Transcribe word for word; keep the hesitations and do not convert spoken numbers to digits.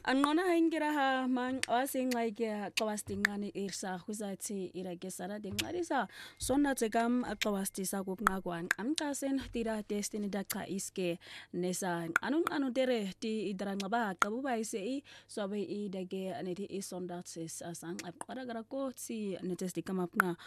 Anqona haingira ha man wasingxayike xawastingane irsa khuzathi irake sara dingxalisa sonna tsekam xawastisa kubnqakwan amcasen tira destiny dacha iske nesa anun anutere ti idranqaba qabuba isei sobe idage aneti isondatses asang aqara garako ti netesti kamapna